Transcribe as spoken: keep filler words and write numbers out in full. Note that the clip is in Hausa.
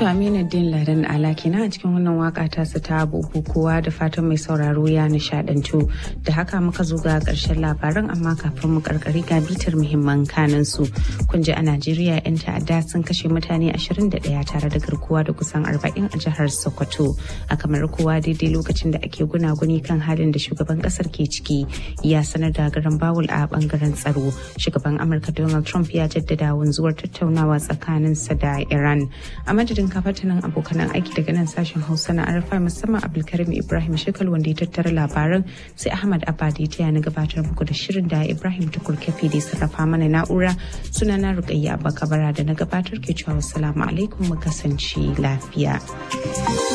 To Aminuddin Ladan Ala kenan a cikin wannan waka ta su ta bukukuwa da fatan mai sauraro ya nishadantu. Da haka muka zo ga karshen labaran amma kafin mu karkari ga bitar muhimman kanan su. Kun ji a Najeriya 'yan ta'adda sun kashe mutane ashirin da ɗaya tare da garkuwa da kusan arba'in a jihar Sokoto. A kamar kowa daidai lokacin da ake gunaguni kan halin da shugaban kasar ke ciki ya sanar da garan bawul a bangaren tsaro. Shugaban Amurka Donald Trump ya jaddada wanzuwar tattaunawa tsakaninsa da Iran. A madadin kafatanin abokanan aiki daga nan sashen Hausa na Arfa musamman Abdulkarim Ibrahim Shekal wanda ya tattara labaran sai Ahmad Abadi ta na gabatar muku da shirin da Ibrahim Tukur Kafi da sarrafa mana na'ura sunana Rukayya Abakabara da na gabatar ke cewa wassalamu alaikum mu kasance lafiya.